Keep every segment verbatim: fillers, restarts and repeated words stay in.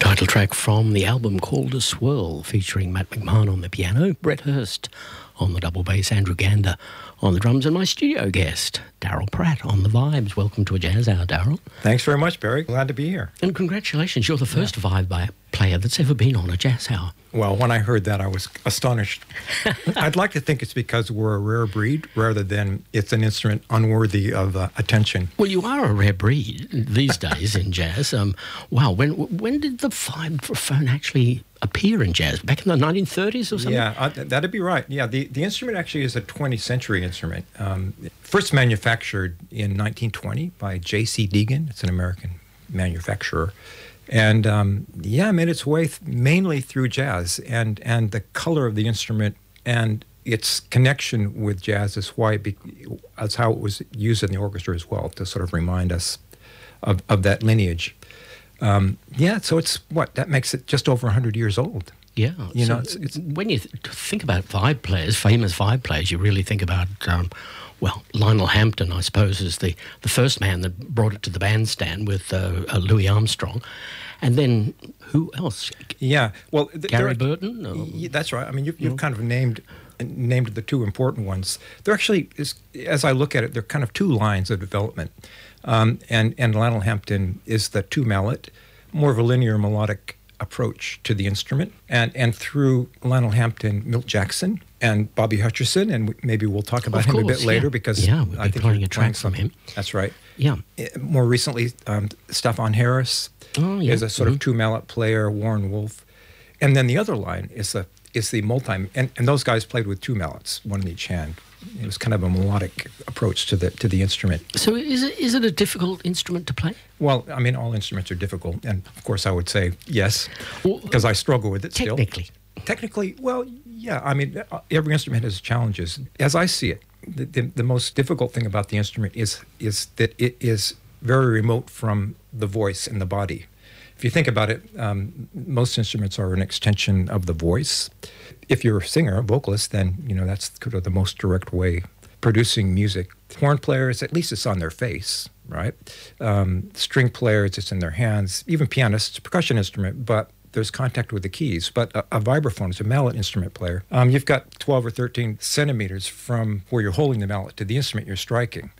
Title track from the album called A Swirl, featuring Matt McMahon on the piano, Brett Hurst on the double bass, Andrew Gander on the drums, and my studio guest, Daryl Pratt, on the vibes. Welcome to A Jazz Hour, Daryl. Thanks very much, Barry. Glad to be here. And congratulations, you're the first yeah. vibe player that's ever been on A Jazz Hour. Well, when I heard that, I was astonished. I'd like to think it's because we're a rare breed rather than it's an instrument unworthy of uh, attention. Well, you are a rare breed these days in jazz. Um, wow, when when did the vibraphone actually appear in jazz? Back in the nineteen thirties or something? Yeah, uh, that'd be right. Yeah, the, the instrument actually is a twentieth century instrument. Um, first manufactured in nineteen twenty by J C Deegan. It's an American manufacturer. And, um, yeah, made its way th- mainly through jazz. And, and the color of the instrument and its connection with jazz is why it be- that's how it was used in the orchestra as well, to sort of remind us of, of that lineage. Um, yeah, so it's, what, that makes it just over one hundred years old. Yeah. You so know, it's, it's, when you th- think about vibe players, famous vibe players, you really think about... Um, Well, Lionel Hampton, I suppose, is the, the first man that brought it to the bandstand with uh, uh, Louis Armstrong. And then who else? Yeah, well... Th- Gary are, Burton? Or? Yeah, that's right. I mean, you've, you've kind of named named the two important ones. They're actually, as I look at it, they're kind of two lines of development. Um, and, and Lionel Hampton is the two-mallet, more of a linear melodic approach to the instrument. And, and through Lionel Hampton, Milt Jackson, and Bobby Hutcherson, and maybe we'll talk about of him course, a bit later yeah. because yeah, we'll I be think playing you're a track from him. That's right. Yeah. More recently, um, Stefan Harris oh, yeah. is a sort mm-hmm. of two-mallet player, Warren Wolf. And then the other line is the, is the multi, and, and those guys played with two mallets, one in each hand. It was kind of a melodic approach to the to the instrument. So is it is it a difficult instrument to play? Well, I mean, all instruments are difficult. And, of course, I would say yes, because well, I struggle with it technically. still. Technically. Technically, well, yeah. I mean, every instrument has challenges. As I see it, the, the, the most difficult thing about the instrument is is that it is very remote from the voice and the body. If you think about it, um, most instruments are an extension of the voice. If you're a singer, a vocalist, then you know that's kind of the most direct way producing music. Horn players, at least it's on their face, right? Um, string players, it's in their hands. Even pianists, it's a percussion instrument, but there's contact with the keys. But a, a vibraphone is a mallet instrument player. Um, you've got twelve or thirteen centimeters from where you're holding the mallet to the instrument you're striking.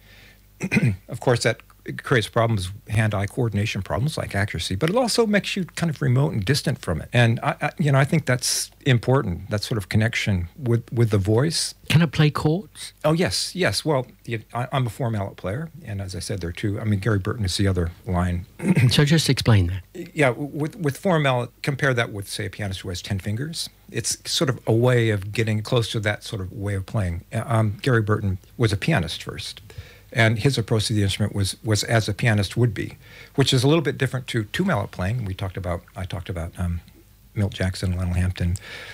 Of course, that it creates problems, hand-eye coordination problems like accuracy, but it also makes you kind of remote and distant from it. And I, I, you know, I think that's important. That sort of connection with, with the voice. Can it play chords? Oh yes, yes. Well, you, I, I'm a four-mallet player, and as I said, there are two. I mean, Gary Burton is the other line. So just explain that. Yeah, with with four-mallet, compare that with, say, a pianist who has ten fingers. It's sort of a way of getting close to that sort of way of playing. Um, Gary Burton was a pianist first. And his approach to the instrument was was as a pianist would be, which is a little bit different to two-mallet playing. We talked about, I talked about um, Milt Jackson, Lionel Hampton.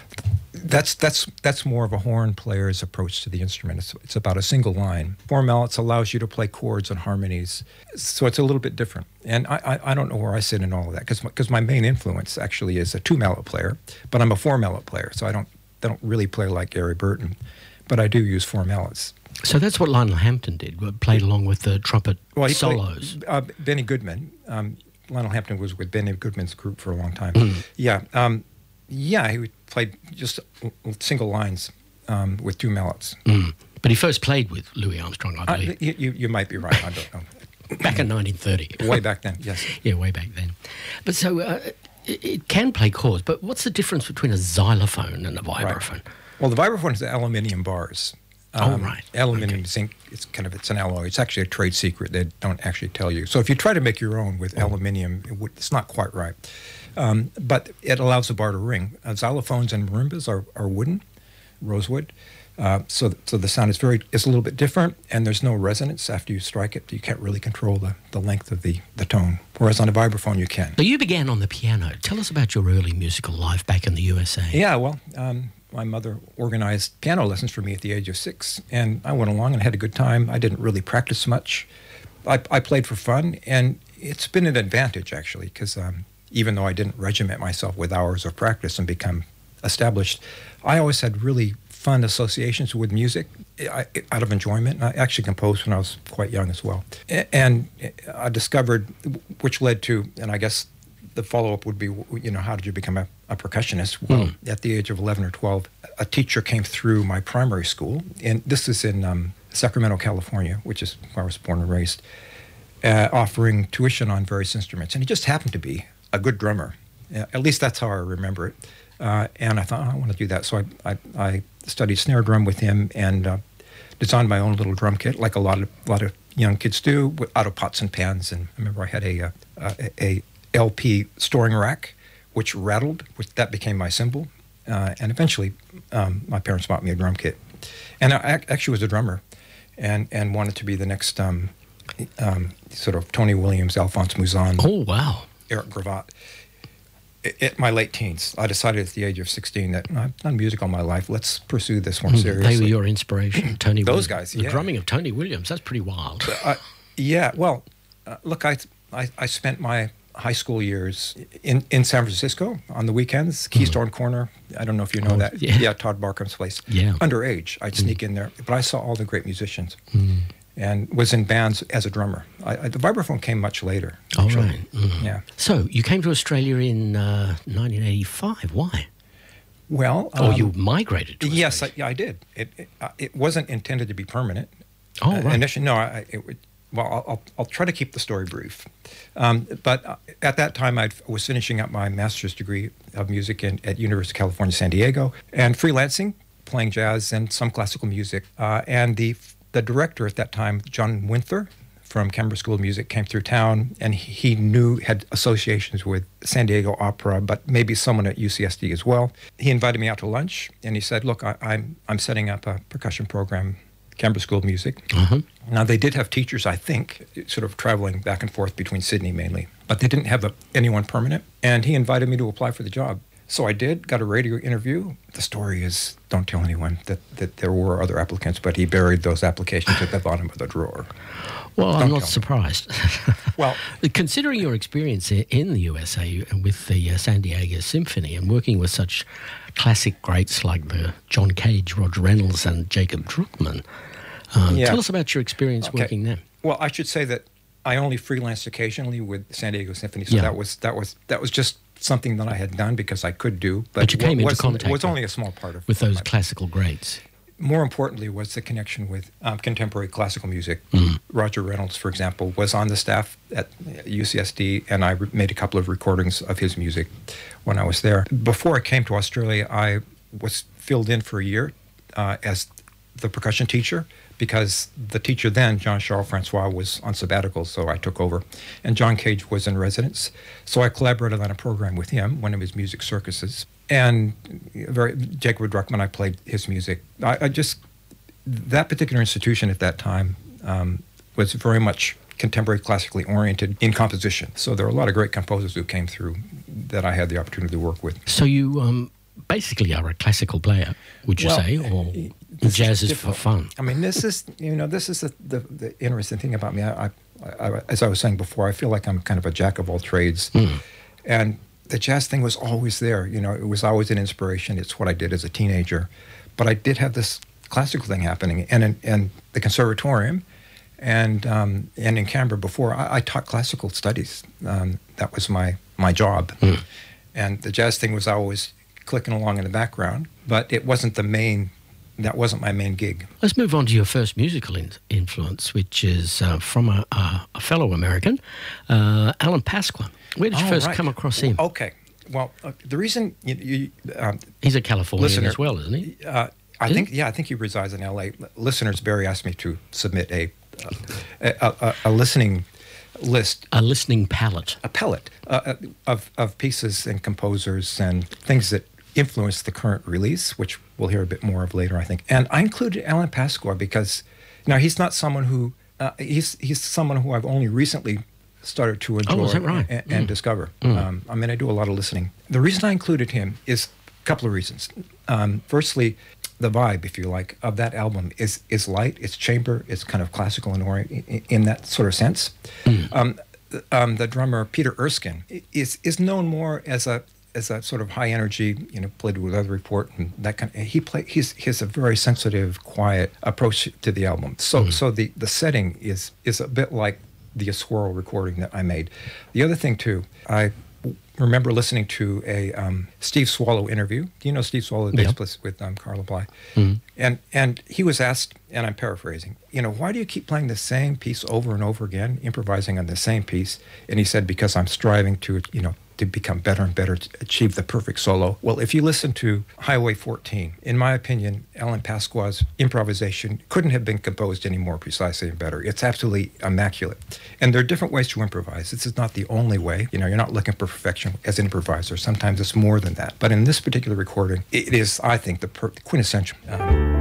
That's that's that's more of a horn player's approach to the instrument. It's, it's about a single line. Four mallets allows you to play chords and harmonies, so it's a little bit different. And I I, I don't know where I sit in all of that because because my, my main influence actually is a two-mallet player, but I'm a four-mallet player, so I don't I don't really play like Gary Burton, but I do use four mallets. So that's what Lionel Hampton did, played along with the trumpet well, he solos. Played, uh, Benny Goodman. Um, Lionel Hampton was with Benny Goodman's group for a long time. Mm. Yeah, um, yeah, he played just single lines um, with two mallets. Mm. But he first played with Louis Armstrong, I believe. Uh, you, you might be right. I don't know. Back in nineteen thirty. Way back then, yes. Yeah, way back then. But so uh, it, it can play chords, but what's the difference between a xylophone and a vibraphone? Right. Well, the vibraphone is the aluminium bars. Um, oh, right. Aluminium okay. zinc, it's kind of, it's an alloy. It's actually a trade secret. They don't actually tell you. So if you try to make your own with oh. aluminium, it would, it's not quite right. Um, but it allows the bar to ring. Uh, xylophones and marimbas are, are wooden, rosewood. Uh, so, so the sound is very, it's a little bit different, and there's no resonance after you strike it. You can't really control the, the length of the, the tone, whereas on a vibraphone you can. So you began on the piano. Tell us about your early musical life back in the U S A. Yeah, well, um, my mother organized piano lessons for me at the age of six, and I went along and had a good time. I didn't really practice much. I, I played for fun, and it's been an advantage, actually, because um, even though I didn't regiment myself with hours of practice and become established, I always had really fun associations with music I, out of enjoyment. I actually composed when I was quite young as well. And I discovered, which led to, and I guess the follow-up would be, you know, how did you become a, a percussionist? Well, mm. at the age of eleven or twelve, a teacher came through my primary school, and this is in um, Sacramento, California, which is where I was born and raised, uh, offering tuition on various instruments. And he just happened to be a good drummer. Uh, at least that's how I remember it. Uh, and I thought, oh, I want to do that. So I, I, I studied snare drum with him and uh, designed my own little drum kit, like a lot of a lot of young kids do, out of pots and pans. And I remember I had a, a, a L P storing rack, which rattled, which that became my cymbal. Uh, and eventually, um, my parents bought me a drum kit. And I actually was a drummer and, and wanted to be the next um, um, sort of Tony Williams, Alphonse Mouzon. Oh, wow. Eric Gravatt. At my late teens, I decided at the age of sixteen that I've done music all my life. Let's pursue this more mm, seriously. They were your inspiration, Tony Those Williams. guys, the yeah. The drumming of Tony Williams, that's pretty wild. Uh, yeah, well, uh, look, I, I I spent my high school years in, in San Francisco on the weekends, Keystone mm. Corner. I don't know if you know oh, that. Yeah. yeah, Todd Barkham's place. Yeah. Underage, I'd sneak mm. in there. But I saw all the great musicians. Mm. And was in bands as a drummer. I, I, the vibraphone came much later. Oh, right. Mm. Yeah. So you came to Australia in uh, nineteen eighty-five. Why? Well, or um, you migrated to Australia? Yes, I, yeah, I did. It, it, uh, it wasn't intended to be permanent. Oh, uh, right. Initially, no. I, it would, well, I'll, I'll, I'll try to keep the story brief. Um, but uh, at that time, I was finishing up my master's degree of music in, at University of California, San Diego, and freelancing, playing jazz and some classical music. Uh, and the The director at that time, John Winther, from Canberra School of Music, came through town, and he knew, had associations with San Diego Opera, but maybe someone at U C S D as well. He invited me out to lunch, and he said, look, I, I'm I'm setting up a percussion program, Canberra School of Music. Uh-huh. Now, they did have teachers, I think, sort of traveling back and forth between Sydney mainly, but they didn't have a, anyone permanent, and he invited me to apply for the job. So I did, got a radio interview. The story is, don't tell anyone that, that there were other applicants, but he buried those applications at the bottom of the drawer. Well, don't I'm not surprised. Well, considering your experience in the U S A with the uh, San Diego Symphony and working with such classic greats like the John Cage, Roger Reynolds, and Jacob Druckmann, um, yeah. tell us about your experience okay. working there. Well, I should say that I only freelanced occasionally with San Diego Symphony, so yeah. that was that was that was just something that I had done because I could do. But, but you came into contact it was only a small part of with those my, classical greats. More importantly was the connection with um, contemporary classical music. Mm. Roger Reynolds, for example, was on the staff at U C S D, and I re- made a couple of recordings of his music when I was there. Before I came to Australia, I was filled in for a year uh, as the percussion teacher, because the teacher then, Jean-Charles Francois, was on sabbatical, so I took over. And John Cage was in residence. So I collaborated on a program with him, one of his music circuses. And very, Jacob Druckmann, I played his music. I, I just, that particular institution at that time um, was very much contemporary classically oriented in composition. So there were a lot of great composers who came through that I had the opportunity to work with. So you um, basically are a classical player, would you well, say, or jazz is, is for fun? I mean, this is, you know, this is the, the, the interesting thing about me. I, I, I, as I was saying before, I feel like I'm kind of a jack of all trades. Mm. And the jazz thing was always there. You know, it was always an inspiration. It's what I did as a teenager. But I did have this classical thing happening. And in, in the conservatorium and um, and in Canberra before, I, I taught classical studies. Um, that was my, my job. Mm. And the jazz thing was always clicking along in the background. But it wasn't the main, that wasn't my main gig. Let's move on to your first musical in- influence, which is uh, from a, a, a fellow American, uh, Alan Pasqua. Where did you oh, first right. come across him? Okay. Well, uh, the reason you... you um, He's a Californian listener, as well, isn't he? Uh, I Is think, he? yeah, I think he resides in L A. Listeners, Barry asked me to submit a uh, a, a, a listening list. A listening palette. A palette uh, of, of pieces and composers and things that influenced the current release, which we'll hear a bit more of later, I think. And I included Alan Pasqua because, now he's not someone who, uh, he's he's someone who I've only recently started to enjoy oh, is that right? and, and mm. discover. Mm. Um, I mean, I do a lot of listening. The reason I included him is a couple of reasons. Um, firstly, the vibe, if you like, of that album is is light, it's chamber, it's kind of classical in, in, in that sort of sense. Mm. Um, um, the drummer, Peter Erskine, is is known more as a as a sort of high energy, you know, played with Weather Report and that kind of, he play, he's, he has a very sensitive, quiet approach to the album. So mm. so the, the setting is is a bit like the Swirl recording that I made. The other thing too, I remember listening to a um, Steve Swallow interview. Do you know Steve Swallow, the Yeah. bass player with um, Carla Bly? Mhm. And and he was asked, and I'm paraphrasing, you know, why do you keep playing the same piece over and over again, improvising on the same piece? And he said, because I'm striving to, you know, to become better and better, to achieve the perfect solo. Well, if you listen to Highway fourteen, in my opinion, Alan Pasqua's improvisation couldn't have been composed any more precisely and better. It's absolutely immaculate. And there are different ways to improvise. This is not the only way. You know, you're not looking for perfection as an improviser. Sometimes it's more than that. But in this particular recording, it is, I think, the per- quintessential. Um,